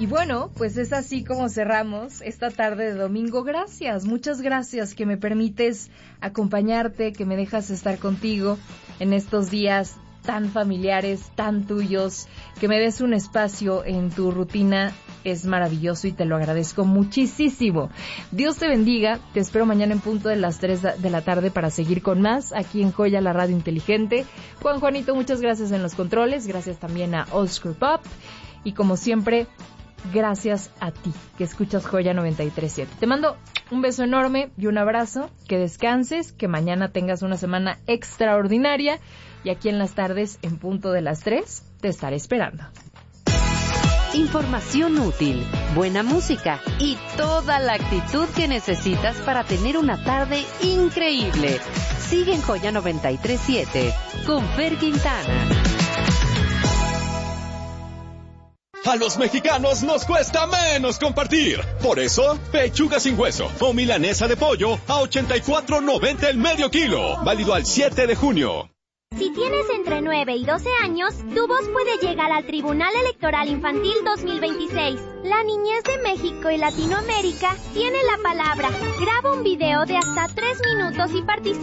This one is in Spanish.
Y bueno, pues es así como cerramos esta tarde de domingo. Gracias, muchas gracias que me permites acompañarte, que me dejas estar contigo en estos días tan familiares, tan tuyos, que me des un espacio en tu rutina. Es maravilloso y te lo agradezco muchísimo. Dios te bendiga. Te espero mañana en punto de las 3 de la tarde para seguir con más aquí en Joya, la radio inteligente. Juanito, muchas gracias en los controles. Gracias también a Oscar Pop. Y como siempre, gracias a ti que escuchas Joya 93.7. Te mando un beso enorme y un abrazo. Que descanses, que mañana tengas una semana extraordinaria. Y aquí en las tardes, en punto de las 3, te estaré esperando. Información útil, buena música y toda la actitud que necesitas para tener una tarde increíble. Sigue en Joya 93.7 con Fer Quintana. A los mexicanos nos cuesta menos compartir. Por eso, pechuga sin hueso o milanesa de pollo a $84.90 el medio kilo. Válido al 7 de junio. Si tienes entre 9 y 12 años, tu voz puede llegar al Tribunal Electoral Infantil 2026. La niñez de México y Latinoamérica tiene la palabra. Graba un video de hasta 3 minutos y participa